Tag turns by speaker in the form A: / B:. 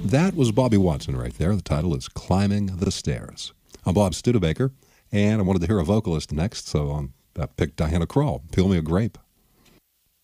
A: That was Bobby Watson right there. The title is Climbing the Stairs. I'm Bob Studebaker, and I wanted to hear a vocalist next, so I picked Diana Krall, Peel Me a Grape.